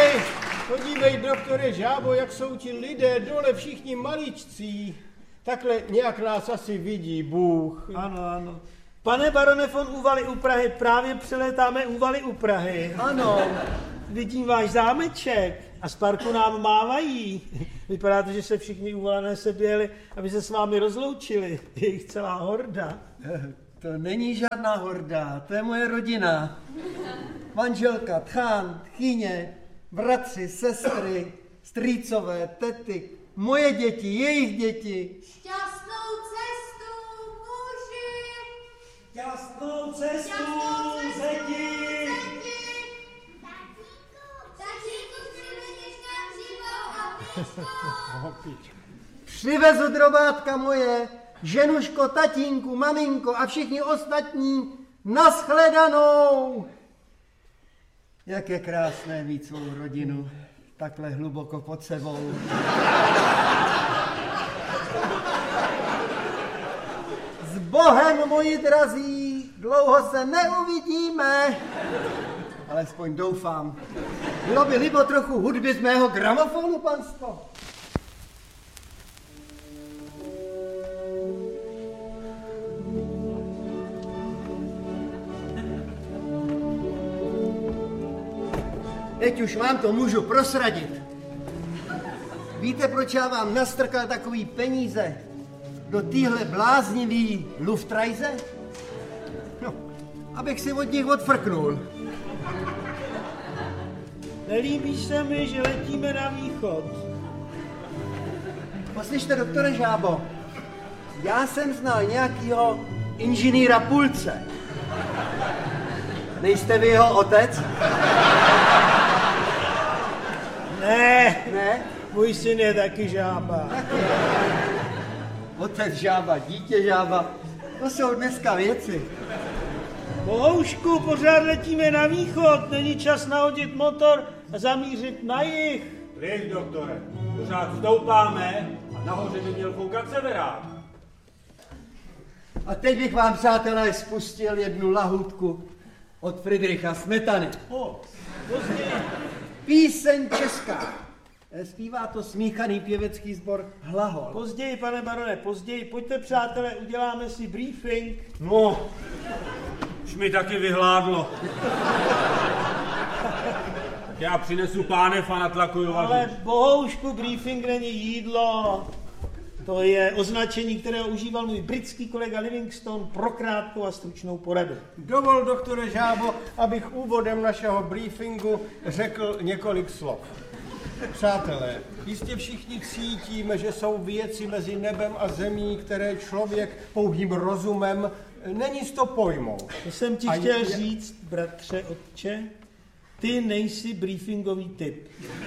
Podívej, doktore Žábo, jak jsou ti lidé dole všichni maličcí. Takhle nějak nás asi vidí Bůh. Ano, ano. Pane barone von Úvaly u Prahy, právě přelétáme Úvaly u Prahy. Ano. Vidím váš zámeček a z parku nám mávají. Vypadá to, že se všichni Úvalané seběli, aby se s vámi rozloučili. Je jich celá horda. To není žádná horda, to je moje rodina. Manželka, tchán, tchýně, bratři, sestry, strýcové, tety, moje děti, jejich děti. Šťastnou cestu, muži! Šťastnou cestu, zeti! Tatíku, přivedeš nám živou a Přivezu drobátka moje, ženuško, tatínku, maminko a všichni ostatní, nashledanou. Jak je krásné mít svou rodinu takhle hluboko pod sebou. S Bohem, moji drazí, dlouho se neuvidíme. Alespoň doufám. Bylo by libo trochu hudby z mého gramofonu, panstvo. Teď už vám to můžu prosradit. Víte, proč já vám nastrkal takový peníze do téhle bláznivý Luftreise? No, abych si od nich odfrknul. Nelíbí se mi, že letíme na východ. Poslyšte, doktore Žábo, já jsem znal nějakýho inženýra Pulce. Nejste vy jeho otec? Ne, Ne? můj syn je taky žába. Otec Žába, dítě Žába, to jsou dneska věci. Bohoušku, pořád letíme na východ, není čas nahodit motor a zamířit na jih. Klid, doktore, pořád stoupáme a nahoře by měl koukat severák. A teď bych vám, přátelé, spustil jednu lahůdku od Friedricha Smetany. Později. Píseň česká. Zpívá to smíchaný pěvecký sbor Hlahol. Později, pane barone, později. Pojďte, přátelé, uděláme si briefing. No, už mi taky vyhládlo. Já přinesu pánev a natlakuju vařič. Ale bohoušku, briefing není jídlo. To je označení, které užíval můj britský kolega Livingstone pro krátkou a stručnou poradu. Dovol, doktore Žábo, abych úvodem našeho briefingu řekl několik slov. Přátelé, jistě všichni cítíme, že jsou věci mezi nebem a zemí, které člověk pouhým rozumem není s to pojmout. To jsem ti chtěl říct, bratře, otče, ty nejsi briefingový typ.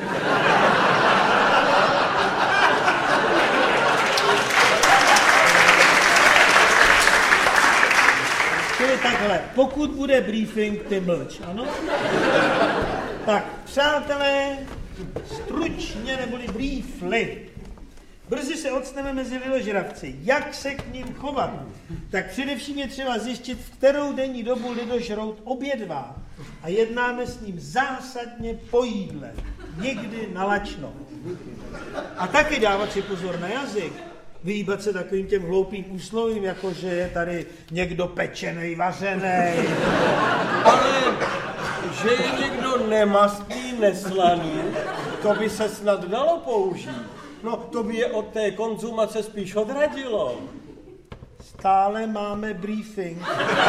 Čili takhle, pokud bude briefing, ty mlč, ano? Tak, přátelé, stručně neboli briefly. Brzy se odstaneme mezi lidožravci. Jak se k ním chovat? Tak především je třeba zjistit, v kterou denní dobu lidožrout obědvá. A jednáme s ním zásadně po jídle. Někdy nalačno. A taky dávat si pozor na jazyk. Vyhýbat se takovým těm hloupým úslovím, jako že je tady někdo pečenej, vařenej. Ale že je někdo nemastný, neslaný, to by se snad dalo použít. No, to by je od té konzumace spíš odradilo. Stále máme briefing.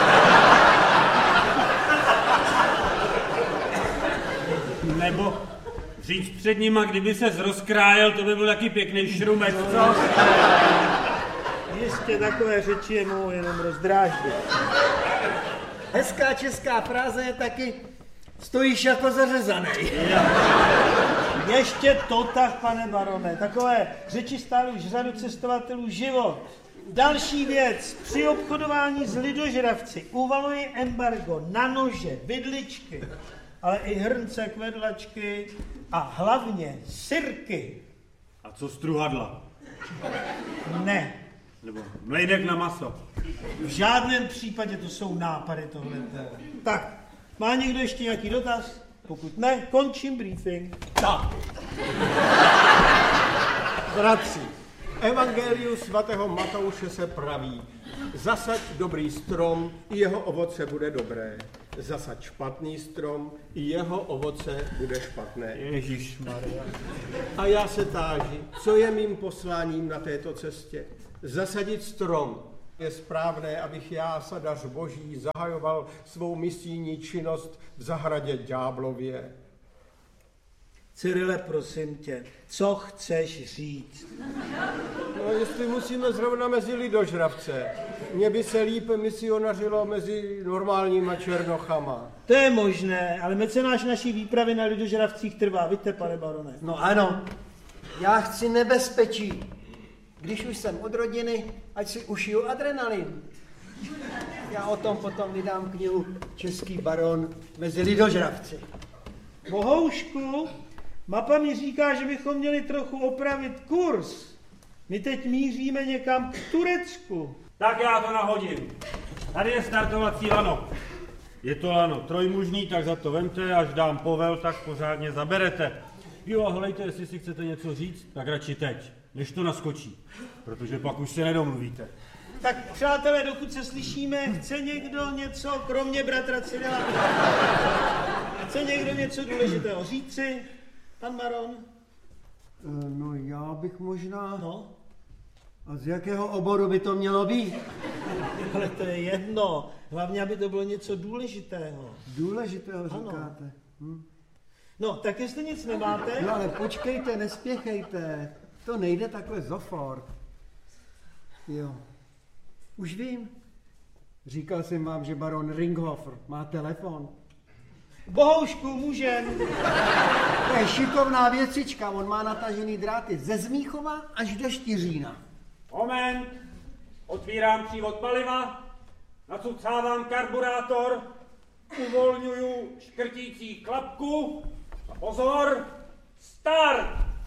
Nebo říct před nima, kdyby se rozkrájel, to by byl taky pěkný šrumec, co? Jistě takové řeči je mohou jenom rozdráždit. Hezká česká fráze je taky stojíš jako zařezanej. Ještě to tak, pane barone. Takové řeči stály už řadu cestovatelů život. Další věc. Při obchodování s lidožravci uvaluje embargo na nože, vidličky, ale i hrnce, kvedlačky a hlavně sirky. A co struhadla? Ne. Nebo mlejdek na maso? V žádném případě to jsou nápady tohleté. Tak, má někdo ještě nějaký dotaz? Pokud ne, končím briefing. Tak. Bratři, Evangeliu svatého Matouše se praví, zasaď dobrý strom, i jeho ovoce bude dobré. Zasaď špatný strom, i jeho ovoce bude špatné. Ježišmarja. A já se táži, co je mým posláním na této cestě? Zasadit strom. Je správné, abych já, sadař boží, zahajoval svou misijní činnost v zahradě ďáblově. Cyrile, prosím tě, co chceš říct? No, jestli musíme zrovna mezi lidožravce, mně by se líp misionařilo mezi normálníma černochama. To je možné, ale mecenáš naší výpravy na lidožravcích trvá, víte, pane barone? No ano, já chci nebezpečí. Když už jsem od rodiny, ať si ušiju adrenalin. Já o tom potom vydám knihu Český baron mezi lidožravci. Bohoušku, mapa mi říká, že bychom měli trochu opravit kurz. My teď míříme někam k Turecku. Tak já to nahodím. Tady je startovací lano. Je to lano trojmužný, tak za to vemte, až dám povel, tak pořádně zaberete. Jo, a hlejte, jestli si chcete něco říct, tak radši teď, než to naskočí, protože pak už se nedomluvíte. Tak přátelé, dokud se slyšíme, chce někdo něco, kromě bratra Cyrila? Chce někdo něco důležitého říci? Pan baron? No já bych možná... No, A z jakého oboru by to mělo být? ale to je jedno. Hlavně, aby to bylo něco důležitého. Důležitého říkáte. No, tak jestli nic nemáte... No ale počkejte, nespěchejte. To nejde takhle zofort. Jo. Už vím. Říkal jsem vám, že baron Ringhofer má telefon. Bohoušku, můžem. To je šikovná věcička, on má natažený dráty ze Zmíchova až do Štiřína. Moment, otvírám přívod paliva, nacucávám karburátor, uvolňuju škrtící klapku a pozor, start!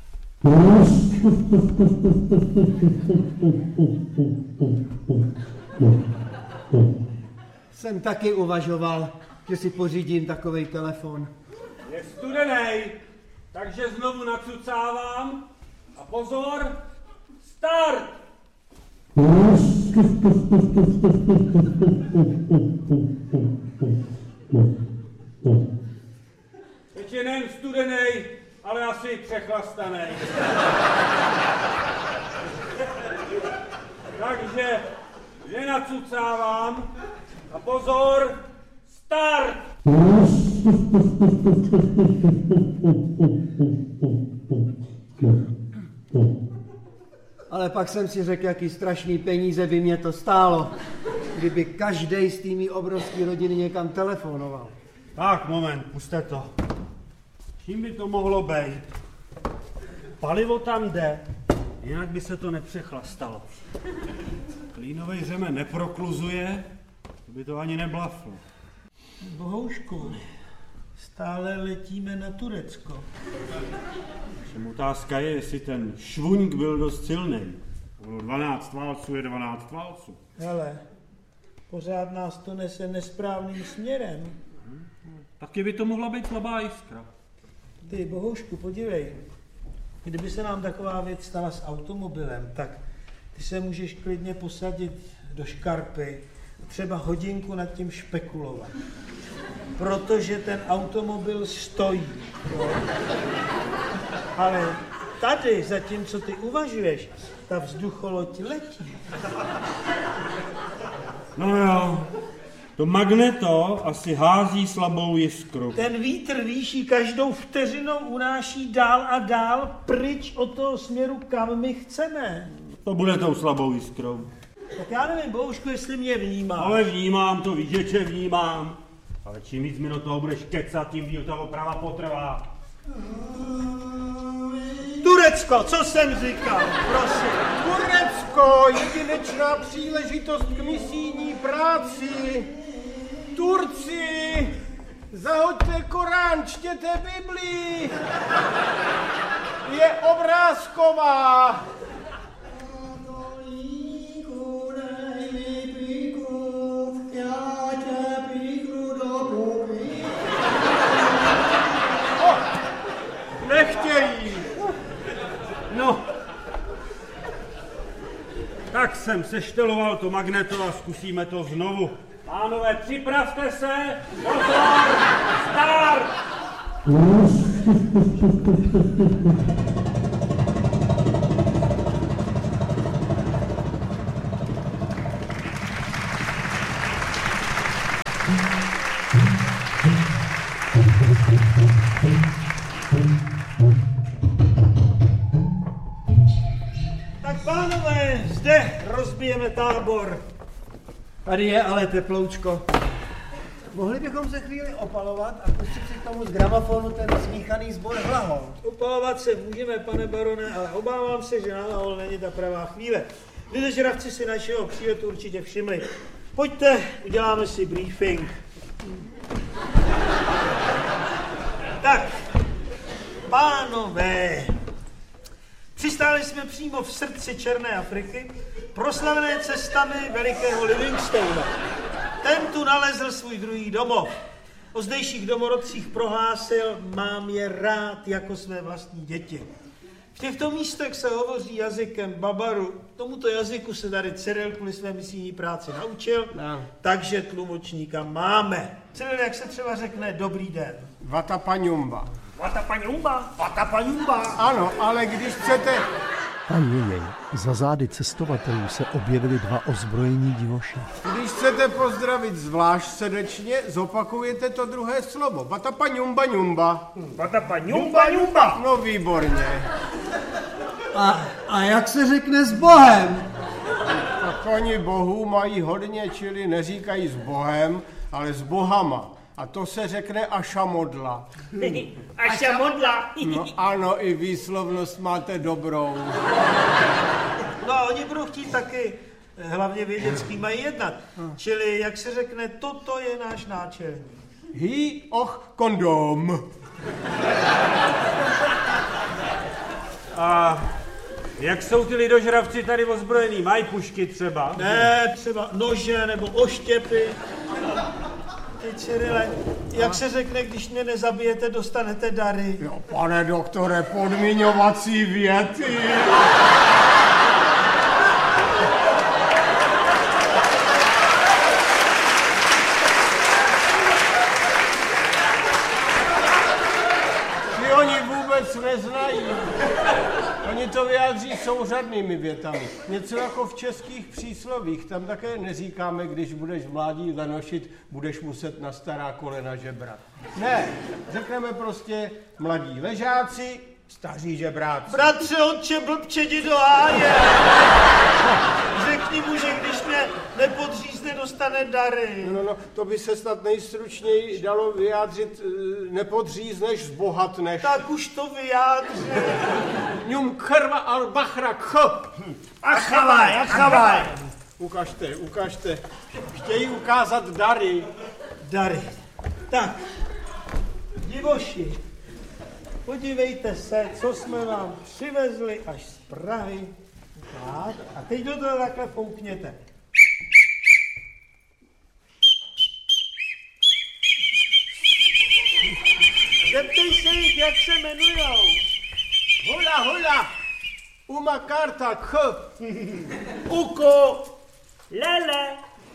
Jsem taky uvažoval, že si pořídím takovej telefon. Je studenej, takže znovu nacucávám a pozor, start! Teď je nejen studenej, ale asi přechlastanej. Takže nenacucávám a pozor, start! Ale pak jsem si řekl, jaký strašný peníze by mě to stálo, kdyby každej z té mý obrovské rodiny někam telefonoval. Tak, moment, puste to. Čím by to mohlo být? Palivo tam jde, jinak by se to nepřechlastalo. Klínovej řemen neprokluzuje, to by to ani neblaflo. Bohoušku, stále letíme na Turecko. Všem otázka je, jestli ten švuňk byl dost silný. Bylo 12 válců je 12 válců. Hele, pořád nás to nese nesprávným směrem. Taky by to mohla být slabá jiskra. Ty, Bohoušku, podívej, kdyby se nám taková věc stala s automobilem, tak ty se můžeš klidně posadit do škarpy a třeba hodinku nad tím špekulovat. Protože ten automobil stojí. Jo? Ale tady, zatímco ty uvažuješ, ta vzducholoď letí. No jo, to magneto asi hází slabou jiskru. Ten vítr, víš, ji každou vteřinou unáší dál a dál pryč od toho směru, kam my chceme. To bude tou slabou jiskrou. Tak já nevím, Bohušku, jestli mě vnímáš. Ale vnímám to, víš, že vnímám. Ale čím víc mi do toho budeš kecat, tím díl ta oprava potrvá. Turecko, co jsem říkal, prosím. Turecko, jedinečná příležitost k misijní práci. Turci, zahoďte Korán, čtěte Biblii. Je obrázková. jsem sešteloval to magneto a zkusíme to znovu. Pánové, připravte se! Pozor! Start! Tak pánové, zde rozbijeme tábor. Tady je ale teploučko. Mohli bychom se chvíli opalovat a pustit si k tomu z gramofonu ten smíchaný sbor Hlahol. Upalovat se můžeme, pane barone, ale obávám se, že na Hlahol není ta pravá chvíle. Lidožravci si našeho příletu určitě všimli. Pojďte, uděláme si briefing. Tak, pánové, přistáli jsme přímo v srdci Černé Afriky, proslavené cestami velikého Livingstona. Ten tu nalezl svůj druhý domov. O zdejších domorodcích prohlásil, mám je rád jako své vlastní děti. V těchto místech se hovoří jazykem Babaru. Tomuto jazyku se tady Cyril kvůli své misijní práci naučil, takže tlumočníka máme. Cyril, jak se třeba řekne dobrý den? Vatapanyumba. Vatapanyumba, vatapanyumba. Ano, ale když chcete... Ajejej, za zády cestovatelů se objevili dva ozbrojení divoši. Když chcete pozdravit zvlášť srdečně, zopakujete to druhé slovo. Vatapanyumba nyumba. Vatapanyumba, nyumba. No výborně. A jak se řekne s Bohem? Tak oni bohů mají hodně, čili neříkají s Bohem, ale s bohama. A to se řekne ašamodla. Ašamodla. No ano, i výslovnost máte dobrou. No a oni budou chtít taky hlavně vědět, s kým mají jednat. Čili, jak se řekne, toto je náš náčelník. Kondom. A jak jsou ty lidožravci tady ozbrojený? Mají pušky třeba? Ne, třeba nože nebo oštěpy. Ty Cyrile, jak se řekne, když mě nezabijete, dostanete dary. Jo, pane doktore, podmiňovací věty. Ty oni vůbec neznají. Oni to vyjádří souřadnými větami. Něco jako v českých příslovích. Tam také neříkáme, když budeš v mládí lenošit, budeš muset na stará kolena žebrat. Ne, řekneme prostě mladí ležáci, staří žebráci. Bratře, otče, blbče, jdi do háje. Řekni mu, že když mě nepodřízne, dostane dary. No, to by se snad nejstručněji dalo vyjádřit, nepodřízneš, zbohatneš. Tak už to vyjádři. Ňum krva al bachra kh. Achavaj. Ukažte. Chtějí ukázat dary. Dary. Tak, divoši, podívejte se, co jsme vám přivezli až z Prahy. Tak, a teď do toho takhle foukněte. Zeptej se jich, jak se jmenujou. Hula. Uma karta kh. Uko. Lele.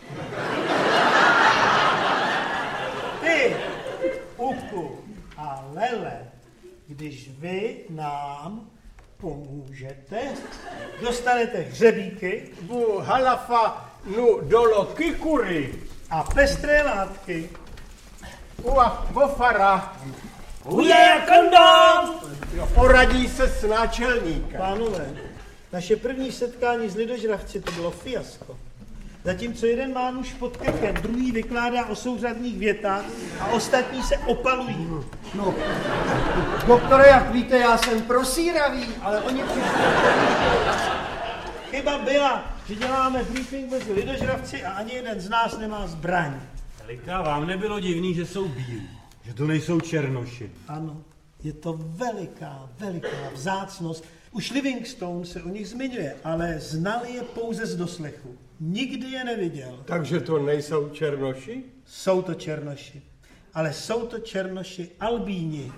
Ty, Uku a Lele, když vy nám pomůžete, dostanete hřebíky Bu halafa nu dolo kikuri. a pestré látky. Ua bofara. Uje kondom! Poradí se s náčelníkem. Pánové, naše první setkání s lidožravci to bylo fiasko. Zatímco jeden má nůž pod krkem, druhý vykládá o souřadných větách a ostatní se opalují. No, doktore, jak víte, já jsem prosíravý, ale oni přišli... Chyba byla, že děláme briefing mezi lidožravci a ani jeden z nás nemá zbraň. Helika, vám nebylo divný, že jsou bílí, že to nejsou černoši. Ano, je to veliká vzácnost. Už Livingstone se o nich zmiňuje, ale znal je pouze z doslechu. Nikdy je neviděl. Takže to nejsou černoši? Jsou to černoši, ale jsou to černoši albíni.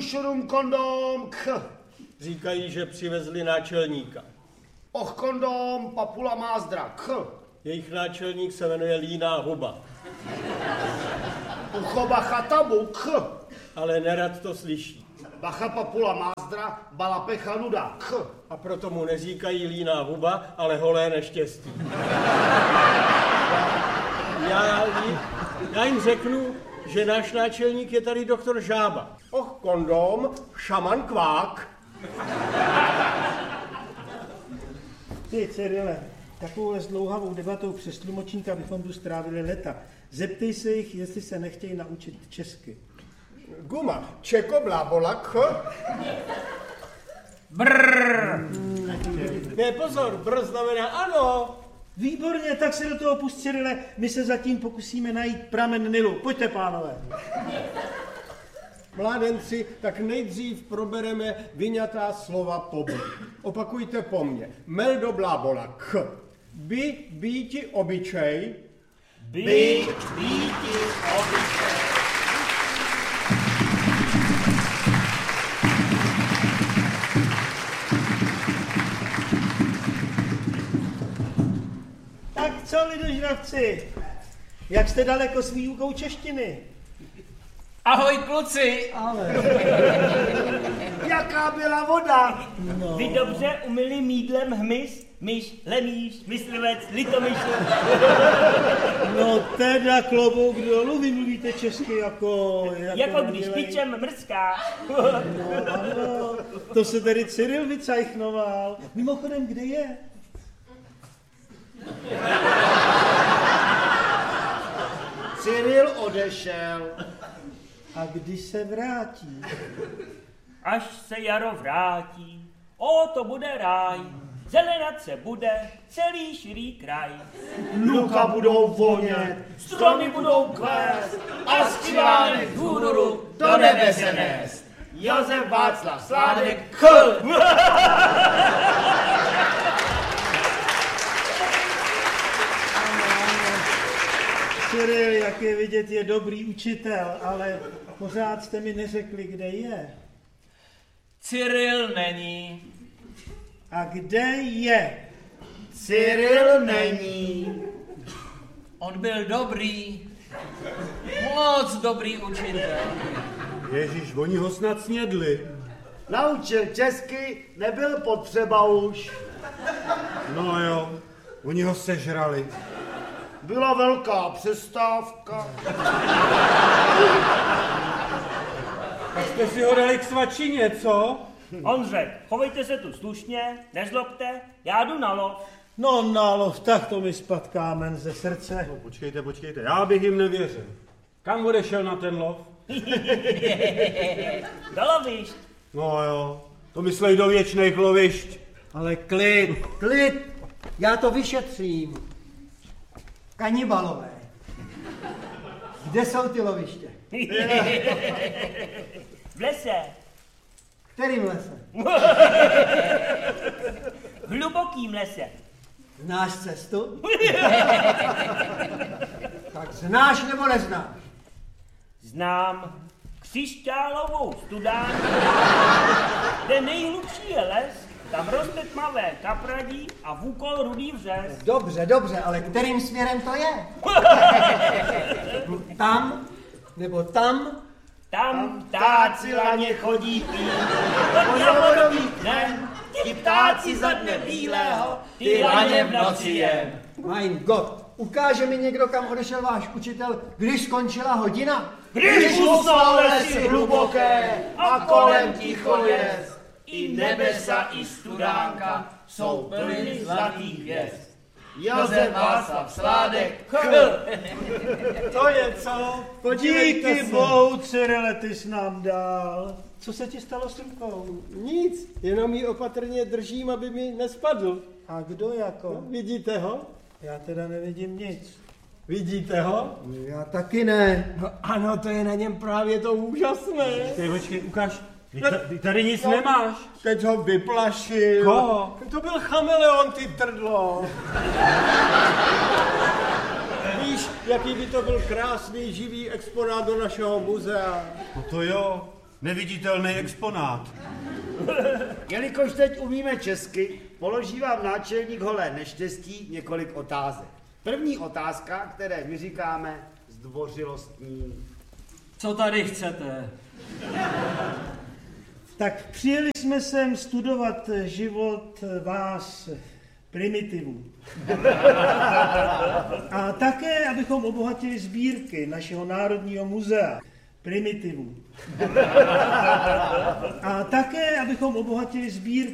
šurum kondom, Říkají, že přivezli náčelníka. Och kondom, papula mázdra, Jejich náčelník se jmenuje Líná huba. Uchoba chatabu, Ale nerad to slyší. Bacha papula mázdra, balapecha nuda, A proto mu neříkají Líná huba, ale holé neštěstí. Já jim řeknu, že náš náčelník je tady doktor Žába. Och, kondom, šaman kvák. Ty, Cyrile, takovouhle zdlouhavou debatou přes tlumočníka bychom tu strávili leta. Zeptej se jich, jestli se nechtějí naučit česky. Guma, čekoblábolak. Brrr. Ne, pozor, brr znamená ano. Výborně, tak se do toho pust, Cyrile. My se zatím pokusíme najít pramen Nilu. Pojďte, pánové. Mládenci, tak nejdřív probereme vyňatá slova po B. Opakujte po mně. Meldo blábola k. Býti obyčej. Býti obyčej. Tak co, lidožravci? Jak jste daleko s výukou češtiny? Ahoj, kluci. Jaká byla voda? Vy dobře umyli mídlem hmyz, myš, lemíš, myslivec, litomyšl. No teda klobouk dolů, vy mluvíte česky Jako když pičem mrzká. No ano, to se tady Cyril vycajchnoval. Mimochodem, kde je? Cyril odešel. A když se vrátí? Až se jaro vrátí, to bude ráj. Zelenat se bude celý širý kraj. Luka budou vonět, Stromy budou kvést A zpívánek hůru do nebe se nést. Josef Václav Sládek, Cyril, jak je vidět, je dobrý učitel, ale pořád jste mi neřekli, kde je. Cyril není. A kde je? Cyril není. On byl dobrý. Moc dobrý učitel. Ježíš, oni ho snad snědli. Naučil česky, nebyl potřeba už. No jo, oni ho sežrali. Byla velká přestávka. Tak jste si ho dali k svačině, co? On řekl, chovejte se tu slušně, nezlobte, já jdu na lov. No nálov, tak to mi spad kámen ze srdce. No, počkejte, já bych jim nevěřil. Kam odešel na ten lov? Do lovišť. No jo, to myslej do věčných lovišť. Ale klid, já to vyšetřím. Kanibalové. Kde jsou ty loviště? V lese. Kterým lese? V hlubokým lese. Znáš cestu? Tak znáš nebo neznáš? Znám křišťálovou studánku, kde nejhlubší je les, tam roste tmavé kapradí a v úkol rudý vřez. Dobře, ale kterým směrem to je? Tam nebo tam? Tam ptáci laně chodí pít, pod javodový kmen, ti ptáci za dne bílého, ty laně v noci jen. Mein Gott, ukáže mi někdo, kam odešel váš učitel, když skončila hodina? Když usnou lesy hluboké a kolem ticho jest. I nebesa, i studánka jsou plný zlatých hvězd. Josef Václav Sládek, To je co? Díky bohu, Cyrile, ty jsi nám dal. Co se ti stalo s rukou? Nic, jenom ji opatrně držím, aby mi nespadl. A kdo jako? Vidíte ho? Já teda nevidím nic. Vidíte ho? Já taky ne. No ano, to je na něm právě to úžasné. Počkej, ukáž. Ty tady nic nemáš. Teď ho vyplašil. Koho? To byl chameleon, ty trdlo. Víš, jaký by to byl krásný živý exponát do našeho muzea. No to jo. Neviditelný exponát. Jelikož teď umíme česky, položí vám náčelník Holé neštěstí několik otázek. První otázka, které my říkáme zdvořilostní. Co tady chcete? Tak přijeli jsme sem studovat život vás, primitivů. A také, abychom obohatili sbírky našeho Národního muzea, primitivů. A také, abychom obohatili sbírky